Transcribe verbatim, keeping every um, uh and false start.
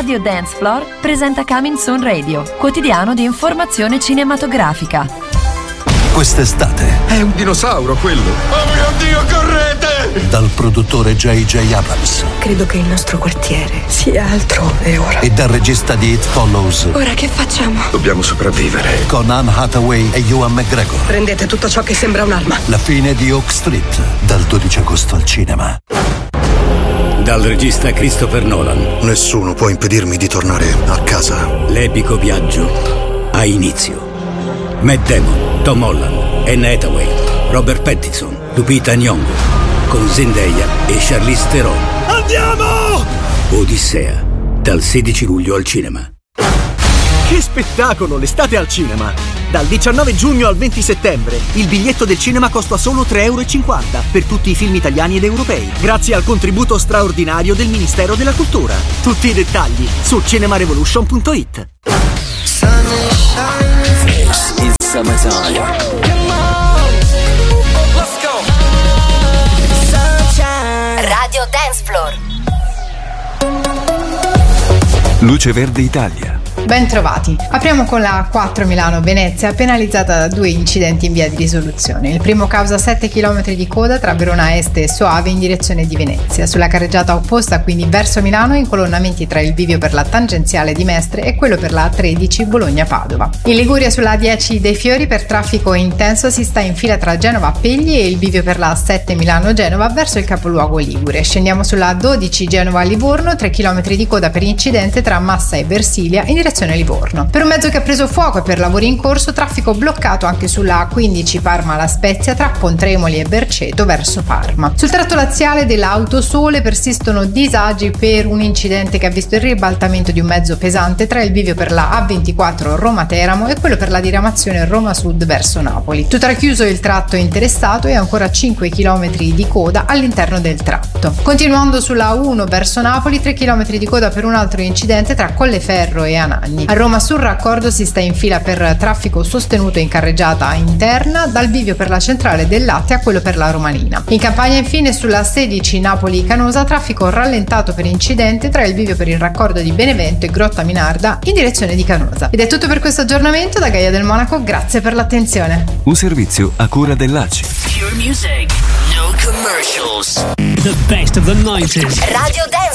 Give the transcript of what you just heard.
Radio Dance Floor presenta Coming Soon Radio, quotidiano di informazione cinematografica. Quest'estate è un dinosauro quello. Oh mio Dio, correte! Dal produttore J J Abrams. Credo che il nostro quartiere sia altrove ora. E dal regista di It Follows. Ora che facciamo? Dobbiamo sopravvivere. Con Anne Hathaway e Ewan McGregor. Prendete tutto ciò che sembra un'arma. La fine di Oak Street, dal dodici agosto al cinema. Dal regista Christopher Nolan. Nessuno può impedirmi di tornare a casa. L'epico viaggio ha inizio. Matt Damon, Tom Holland, Anne Hathaway, Robert Pattinson, Lupita Nyong'o, con Zendaya e Charlize Theron. Andiamo! Odissea, dal sedici luglio al cinema. Che spettacolo, l'estate al cinema! Dal diciannove giugno al venti settembre il biglietto del cinema costa solo tre e cinquanta euro per tutti i film italiani ed europei, grazie al contributo straordinario del Ministero della Cultura. Tutti i dettagli su cinemarevolution punto it. This is summertime. Come on, let's go. Sunshine. Radio Dance Floor. Luce Verde Italia. Ben trovati. Apriamo con la A quattro Milano-Venezia, penalizzata da due incidenti in via di risoluzione. Il primo causa sette chilometri di coda tra Verona Est e Soave in direzione di Venezia. Sulla carreggiata opposta, quindi verso Milano, incolonnamenti tra il bivio per la tangenziale di Mestre e quello per la A tredici Bologna-Padova. In Liguria, sulla A dieci dei Fiori, per traffico intenso si sta in fila tra Genova-Pegli e il bivio per la A sette Milano-Genova verso il capoluogo ligure. Scendiamo sulla A dodici Genova-Livorno, tre chilometri di coda per incidente tra Massa e Versilia in direzione Livorno. Per un mezzo che ha preso fuoco e per lavori in corso, traffico bloccato anche sulla A quindici Parma-La Spezia tra Pontremoli e Berceto verso Parma. Sul tratto laziale dell'Autosole persistono disagi per un incidente che ha visto il ribaltamento di un mezzo pesante tra il bivio per la A ventiquattro Roma-Teramo e quello per la diramazione Roma Sud verso Napoli. Tutto racchiuso il tratto interessato e ancora cinque chilometri di coda all'interno del tratto. Continuando sulla A uno verso Napoli, tre chilometri di coda per un altro incidente tra Colleferro e Anagni. A Roma sul raccordo si sta in fila per traffico sostenuto in carreggiata interna dal bivio per la centrale del Latte a quello per la Romanina. In Campania infine sulla sedici Napoli-Canosa, traffico rallentato per incidente tra il bivio per il raccordo di Benevento e Grotta Minarda in direzione di Canosa. Ed è tutto per questo aggiornamento da Gaia del Monaco, grazie per l'attenzione. Un servizio a cura dell'A C I. Pure music, no commercials. The best of the nineties. Radio Dance